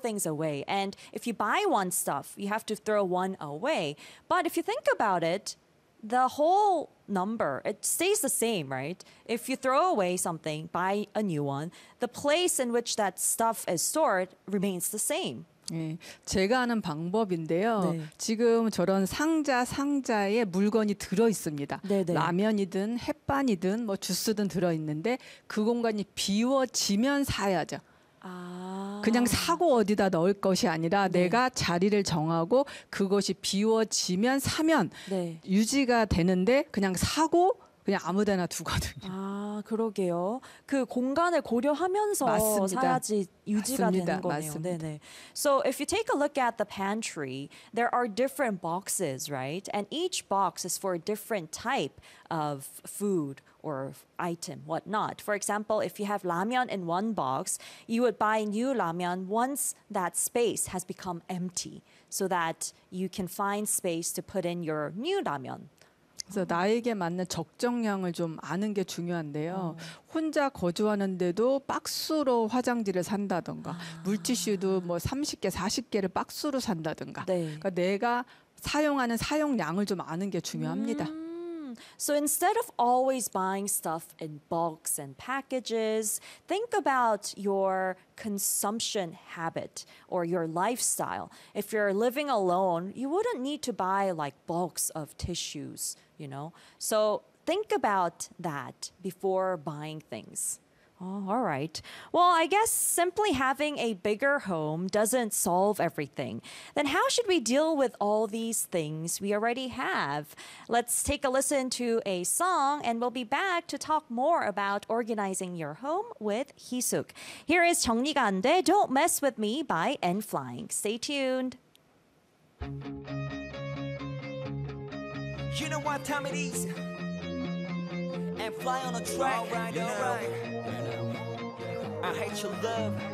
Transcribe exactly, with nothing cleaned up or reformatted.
things away. And if you buy one stuff, you have to throw one away. But if you think about it, the whole number, it stays the same, right? If you throw away something, buy a new one, the place in which that stuff is stored remains the same. 예, 제가 아는 방법인데요. 네. 지금 저런 상자 상자에 물건이 들어 있습니다. 네네. 라면이든 햇반이든 뭐 주스든 들어 있는데 그 공간이 비워지면 사야죠. 아. 그냥 사고 어디다 넣을 것이 아니라 네. 내가 자리를 정하고 그것이 비워지면 사면 네. 유지가 되는데 그냥 사고 그냥 아무데나 두거든요. 아, 그러게요. 그 공간을 고려하면서 맞습니다. 사야지 유지가 맞습니다. 되는 거네요. 맞습니다. 네네. So if you take a look at the pantry, there are different boxes, right? And each box is for a different type of food or item, whatnot. For example, if you have ramyeon in one box, you would buy new ramyeon once that space has become empty so that you can find space to put in your new ramyeon. 그래서 나에게 맞는 적정량을 좀 아는 게 중요한데요. 혼자 거주하는데도 박스로 화장지를 산다던가 아. 물티슈도 뭐 삼십 개, 사십 개를 박스로 산다던가 네. 그러니까 내가 사용하는 사용량을 좀 아는 게 중요합니다. Mm. So instead of always buying stuff in bulks and packages, think about your consumption habit or your lifestyle. If you're living alone, you wouldn't need to buy like bulks of tissues, you know? So think about that before buying things. Oh, all right. Well, I guess simply having a bigger home doesn't solve everything. Then how should we deal with all these things we already have? Let's take a listen to a song and we'll be back to talk more about organizing your home with Hisuk. Here is 정리가 안 돼, Don't Mess With Me by N-Flying. Stay tuned. You know what time it is? And fly on a track. All right, all right. I hate your love.